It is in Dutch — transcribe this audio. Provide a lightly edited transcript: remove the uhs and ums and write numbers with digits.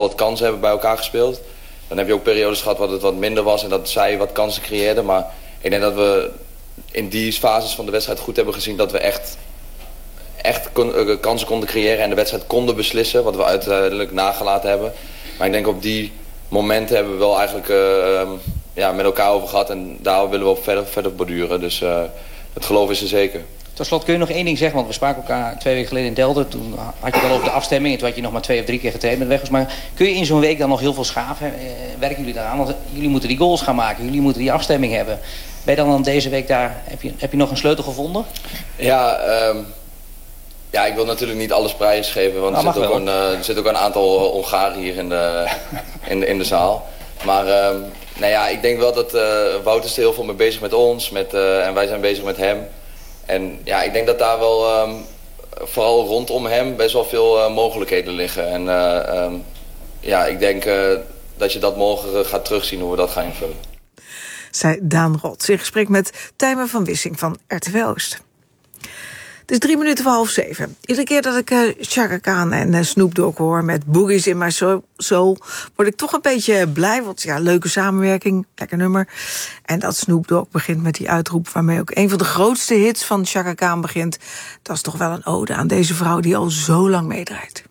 wat kansen hebben bij elkaar gespeeld. Dan heb je ook periodes gehad waar het wat minder was en dat zij wat kansen creëerden. Maar ik denk dat we in die fases van de wedstrijd goed hebben gezien dat we echt kansen konden creëren en de wedstrijd konden beslissen, wat we uiteindelijk nagelaten hebben. Maar ik denk op die momenten hebben we wel eigenlijk met elkaar over gehad en daar willen we op verder borduren. Dus het geloof is er zeker. Tot slot kun je nog één ding zeggen, want we spraken elkaar 2 weken geleden in Delden. Toen had je het al over de afstemming en toen had je nog maar 2 of 3 keer getraind met Weghorst. Maar kun je in zo'n week dan nog heel veel schaven? Werken jullie daaraan? Want jullie moeten die goals gaan maken, jullie moeten die afstemming hebben. Ben je dan deze week daar, heb je nog een sleutel gevonden? Ja, ik wil natuurlijk niet alles prijsgeven, want er zit ook een aantal Hongaren hier in de zaal. Maar ik denk wel dat Wouter is er heel veel mee bezig met ons en wij zijn bezig met hem. En ja, ik denk dat daar wel vooral rondom hem best wel veel mogelijkheden liggen. En ik denk dat je dat morgen gaat terugzien hoe we dat gaan invullen. Zei Daan Rots in gesprek met Tijmen van Wissing van RTV Oost. Het is 6:03. Iedere keer dat ik Chaka Khan en Snoop Dogg hoor met Boogies in My Soul, word ik toch een beetje blij. Want ja, leuke samenwerking, lekker nummer. En dat Snoop Dogg begint met die uitroep waarmee ook een van de grootste hits van Chaka Khan begint. Dat is toch wel een ode aan deze vrouw die al zo lang meedraait.